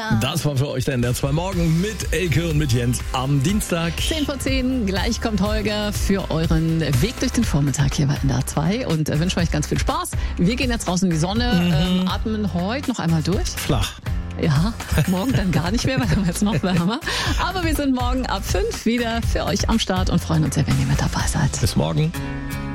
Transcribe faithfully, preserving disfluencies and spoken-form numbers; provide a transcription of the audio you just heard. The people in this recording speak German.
Holger. Das war für euch der N D R zwei Morgen mit Elke und mit Jens am Dienstag. zehn vor zehn, gleich kommt Holger für euren Weg durch den Vormittag hier bei N D R zwei und äh, wünschen euch ganz viel Spaß. Wir gehen jetzt raus in die Sonne, mhm. ähm, atmen heute noch einmal durch. Flach. Ja, morgen dann gar nicht mehr, weil dann wird es noch wärmer. Aber wir sind morgen ab fünf wieder für euch am Start und freuen uns sehr, wenn ihr mit dabei seid. Bis morgen.